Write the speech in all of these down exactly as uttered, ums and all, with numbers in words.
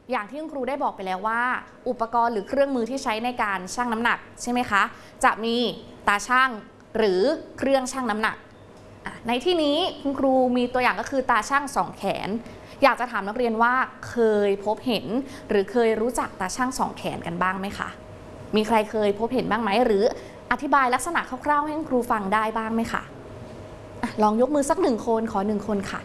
อย่างที่คุณครูได้บอกไปแล้วว่าอุปกรณ์หรือเครื่องมือที่ใช้ในการชั่งน้ำหนักใช่ไหมคะจะมีตาชั่งหรือเครื่องชั่งน้ำหนักในที่นี้คุณครูมีตัวอย่างก็คือตาชั่งสองแขนอยากจะถามนักเรียนว่าเคยพบเห็นหรือเคยรู้จักตาชั่งสองแขนกันบ้างไหมคะมีใครเคยพบเห็นบ้างไหมหรืออธิบายลักษณะคร่าวๆให้คุณครูฟังได้บ้างไหมคะลองยกมือสักหนึ่งคนขอหนึ่งคนค่ะ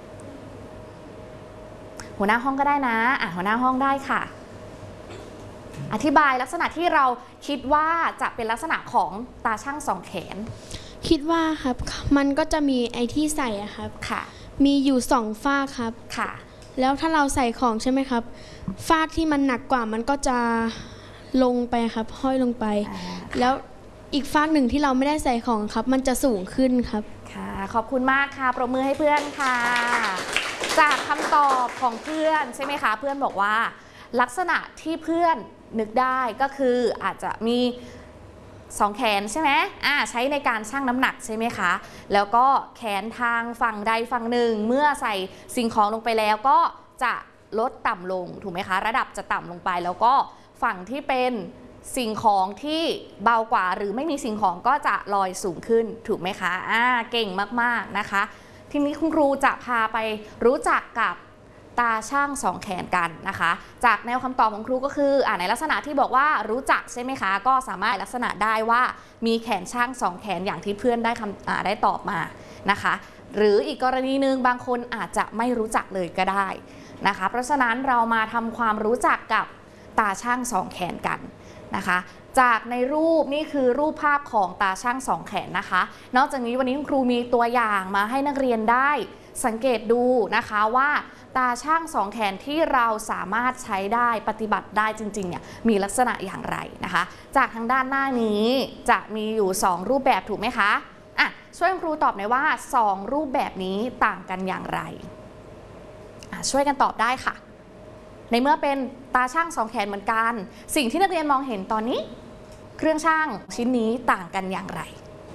หัวหน้าห้องก็ได้นะอ่ะหัวหน้าห้องได้ค่ะอธิบายลักษณะที่เราคิดว่าจะเป็นลักษณะของตาชั่งสองแขนคิดว่าครับมันก็จะมีไอ้ที่ใส่อะครับค่ะมีอยู่สองฟากครับค่ะแล้วถ้าเราใส่ของใช่ไหมครับฟากที่มันหนักกว่ามันก็จะลงไปครับห้อยลงไปแล้วอีกฟากหนึ่งที่เราไม่ได้ใส่ของครับมันจะสูงขึ้นครับค่ะขอบคุณมากค่ะปรบมือให้เพื่อนค่ะจากคำตอบของเพื่อนใช่ไหมคะเพื่อนบอกว่าลักษณะที่เพื่อนนึกได้ก็คืออาจจะมีสองแขนใช่ไหมอ่าใช้ในการชั่งน้ำหนักใช่ไหมคะแล้วก็แขนทางฝั่งใดฝั่งหนึ่งเมื่อใส่สิ่งของลงไปแล้วก็จะลดต่ำลงถูกไหมคะระดับจะต่ำลงไปแล้วก็ฝั่งที่เป็นสิ่งของที่เบากว่าหรือไม่มีสิ่งของก็จะลอยสูงขึ้นถูกไหมคะอ่าเก่งมากๆนะคะทีนี้คุณครูจะพาไปรู้จักกับตาช่างสองแขนกันนะคะจากแนวคำตอบของครูก็คืออ่าในลักษณะที่บอกว่ารู้จักใช่ไหมคะก็สามารถลักษณะได้ว่ามีแขนช่างสองแขนอย่างที่เพื่อนได้คำอ่าได้ตอบมานะคะหรืออีกกรณีหนึ่งบางคนอาจจะไม่รู้จักเลยก็ได้นะคะเพราะฉะนั้นเรามาทำความรู้จักกับตาช่างสองแขนกันนะคะจากในรูปนี่คือรูปภาพของตาช่างสองแขนนะคะนอกจากนี้วันนี้คุณครูมีตัวอย่างมาให้นักเรียนได้สังเกตดูนะคะว่าตาช่างสองแขนที่เราสามารถใช้ได้ปฏิบัติได้จริงๆเนี่ยมีลักษณะอย่างไรนะคะจากทางด้านหน้านี้จะมีอยู่สองรูปแบบถูกไหมคะอ่ะช่วยคุณครูตอบหน่อยว่าสองรูปแบบนี้ต่างกันอย่างไรอ่ะช่วยกันตอบได้ค่ะในเมื่อเป็นตาช่างสองแขนเหมือนกันสิ่งที่นักเรียนมองเห็นตอนนี้เครื่องช่างชิ้นนี้ต่างกันอย่างไร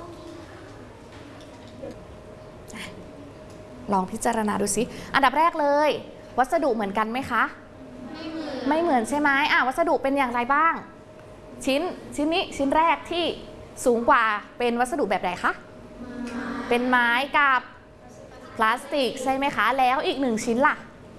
ลองพิจารณาดูสิอันดับแรกเลยวัสดุเหมือนกันไหมคะไม่เหมือนไม่เหมือนใช่ไหมอ่ะวัสดุเป็นอย่างไรบ้างชิ้นชิ้นนี้ชิ้นแรกที่สูงกว่าเป็นวัสดุแบบไหนคะเป็นไม้กับพลาสติกใช่ไหมคะแล้วอีกหนึ่งชิ้นล่ะ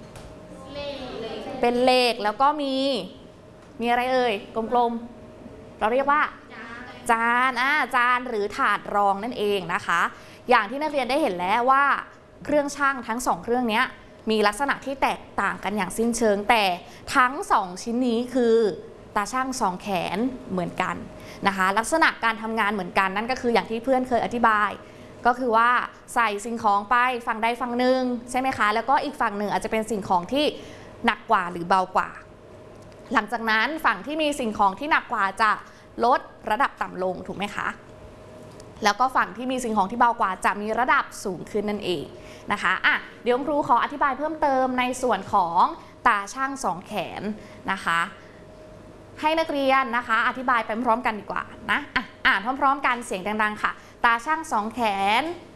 เป็นเหล็กแล้วก็มีมีอะไรเอ่ยกลมๆเราเรียกว่าจานอ่าจานหรือถาดรองนั่นเองนะคะอย่างที่นักเรียนได้เห็นแล้วว่าเครื่องชั่งทั้งสองเครื่องนี้มีลักษณะที่แตกต่างกันอย่างสิ้นเชิงแต่ทั้งสองชิ้นนี้คือตาช่างสองแขนเหมือนกันนะคะลักษณะการทำงานเหมือนกันนั่นก็คืออย่างที่เพื่อนเคยอธิบายก็คือว่าใส่สิ่งของไปฝั่งใดฝั่งหนึ่งใช่ไหมคะแล้วก็อีกฝั่งหนึ่งอาจจะเป็นสิ่งของที่หนักกว่าหรือเบากว่าหลังจากนั้นฝั่งที่มีสิ่งของที่หนักกว่าจะลดระดับต่ำลงถูกไหมคะแล้วก็ฝั่งที่มีสิ่งของที่เบากว่าจะมีระดับสูงขึ้นนั่นเองนะคะอ่ะเดี๋ยวครูขออธิบายเพิ่มเติมในส่วนของตาช่างสองแขนนะคะให้นักเรียนนะคะอธิบายไปพร้อมกันดีกว่านะอ่ะอ่านพร้อมๆกันเสียงดังๆค่ะตาช่างสองแขน